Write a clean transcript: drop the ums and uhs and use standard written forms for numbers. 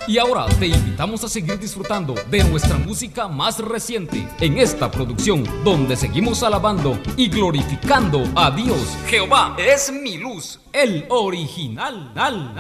Y ahora te invitamos a seguir disfrutando de nuestra música más reciente en esta producción, donde seguimos alabando y glorificando a Dios. Jehová es mi luz, el original.